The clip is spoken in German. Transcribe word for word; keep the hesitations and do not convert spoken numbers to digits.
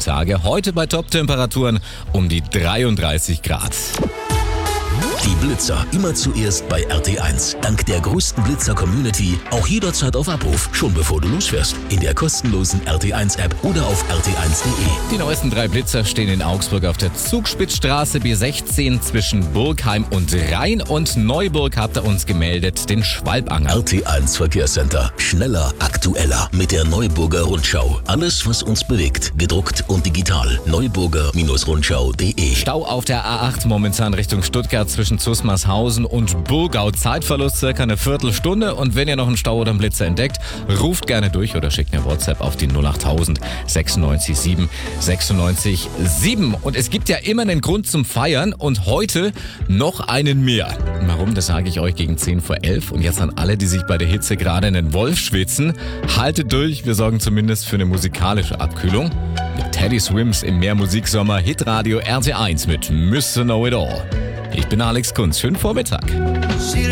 Tage. Heute bei Top-Temperaturen um die dreiunddreißig Grad. Die Blitzer immer zuerst bei R T eins. Dank der größten Blitzer-Community auch jederzeit auf Abruf, schon bevor du losfährst. In der kostenlosen R T eins App oder auf r t eins punkt de. Die neuesten drei Blitzer stehen in Augsburg auf der Zugspitzstraße B sechzehn zwischen Burgheim und Rhein und Neuburg habt ihr uns gemeldet, den Schwalbanger. R T eins Verkehrscenter. Schneller, aktueller mit der Neuburger Rundschau. Alles, was uns bewegt, gedruckt und digital. neuburger Rundschau punkt de. Stau auf der A acht momentan Richtung Stuttgart zwischen Zusmarshausen und Burgau. Zeitverlust circa eine Viertelstunde. Und wenn ihr noch einen Stau oder einen Blitzer entdeckt, ruft gerne durch oder schickt eine WhatsApp auf die null achttausend sechsundneunzig sieben sechsundneunzig sieben. Und es gibt ja immer einen Grund zum Feiern und heute noch einen mehr. Warum, das sage ich euch gegen zehn vor elf. Und jetzt an alle, die sich bei der Hitze gerade einen Wolf schwitzen, haltet durch, wir sorgen zumindest für eine musikalische Abkühlung. Mit Teddy Swims im Mehrmusiksommer Hitradio R T eins mit Mister Know It All. Ich bin Alex Kunz. Schönen Vormittag.